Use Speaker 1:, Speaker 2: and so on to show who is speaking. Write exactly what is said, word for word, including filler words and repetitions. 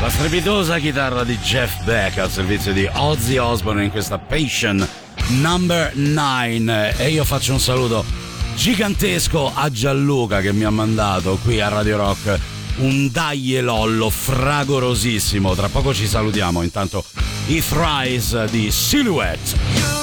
Speaker 1: La strepitosa chitarra di Jeff Beck al servizio di Ozzy Osbourne in questa Patient number nine. E io faccio un saluto gigantesco a Gianluca che mi ha mandato qui a Radio Rock un dai lollo fragorosissimo. Tra poco ci salutiamo, intanto i Thrice di Silhouette.